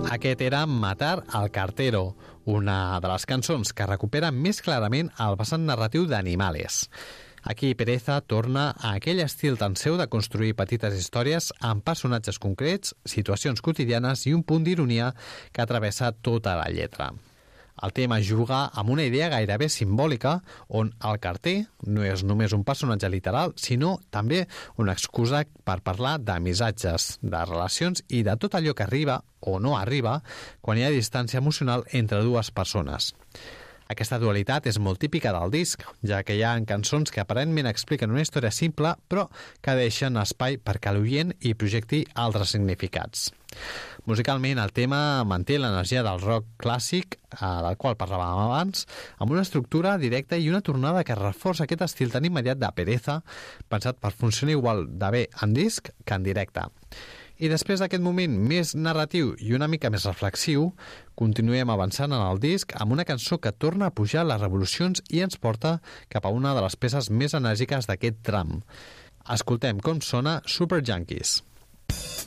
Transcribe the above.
Aquest era Matar al cartero, una de les cançons que recupera més clarament el vessant narratiu d'Animales. Aquí Pereza torna a aquell estil tan seu de construir petites històries amb personatges concrets, situacions quotidianes i un punt d'ironia que travessa tota la lletra. El tema juga amb una idea gairebé simbòlica on el carter no és només un personatge literal, sinó també una excusa per parlar de missatges, de relacions i de tot allò que arriba o no arriba quan hi ha distància emocional entre dues persones. Aquesta dualitat és molt típica del disc, ja que hi ha cançons que aparentment expliquen una història simple, però que deixen espai perquè l'oient hi projecti altres significats. Musicalment, el tema manté l'energia del rock clàssic, del qual parlàvem abans, amb una estructura directa i una tornada que reforça aquest estil tan immediat de Pereza, pensat per funcionar igual de bé en disc que en directe. I després d'aquest moment més narratiu i una mica més reflexiu, continuem avançant en el disc amb una cançó que torna a pujar les revolucions i ens porta cap a una de les peces més enèrgiques d'aquest tram. Escoltem com sona Super Junkies.